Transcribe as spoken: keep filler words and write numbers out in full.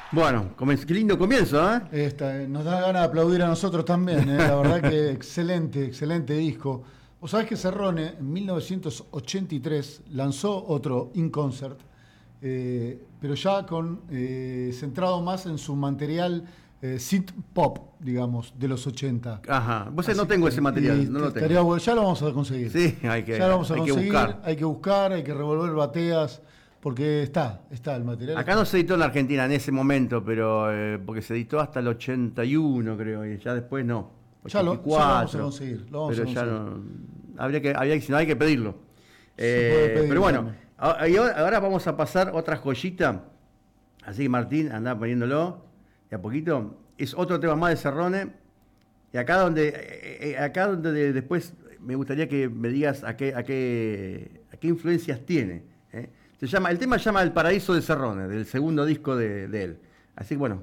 Bueno, qué lindo comienzo, ¿eh? Esta, nos da ganas de aplaudir a nosotros también, ¿eh? La verdad que excelente, excelente disco. Vos sabés que Cerrone en mil novecientos ochenta y tres lanzó otro In Concert, eh, pero ya con eh, centrado más en su material eh, synth pop, digamos, de los ochenta. Ajá, vos no tengo ese material, no lo tengo. Estaría bueno, ya lo vamos a conseguir. Sí, hay que, ya lo vamos a hay conseguir, que buscar. Hay que buscar, hay que revolver bateas. Porque está, está el material. Acá está. no se editó en la Argentina en ese momento, pero eh, porque se editó hasta el ochenta y uno, creo, y ya después no. Ya lo, ya lo vamos a conseguir. Lo vamos pero a ya conseguir. no. Habría que, habría, si no, hay que pedirlo. Eh, pedir, pero bueno, también. Ahora vamos a pasar otra joyita. Así que Martín, andá poniéndolo de a poquito. Es otro tema más de Cerrone. Y acá donde, eh, acá donde de, después me gustaría que me digas a qué, a qué, a qué influencias tiene. ¿eh? Se llama, el tema se llama El Paraíso de Cerrone, del segundo disco de, de él. Así que bueno,